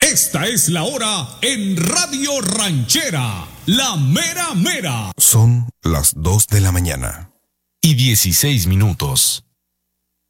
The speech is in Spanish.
Esta es la hora en Radio Ranchera, la mera mera. Son las 2 de la mañana. Y 16 minutos.